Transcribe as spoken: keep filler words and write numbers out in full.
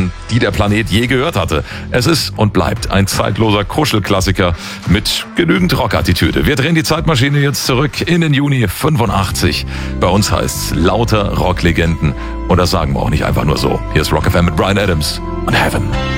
besten, die der Planet je gehört hatte. Es ist und bleibt ein zeitloser Kuschelklassiker mit genügend Rockattitüde. Wir drehen die Zeitmaschine jetzt zurück in den Juni fünfundachtzig. Bei uns heißt's lauter Rocklegenden. Und das sagen wir auch nicht einfach nur so. Hier ist Rock F M mit Bryan Adams und Heaven.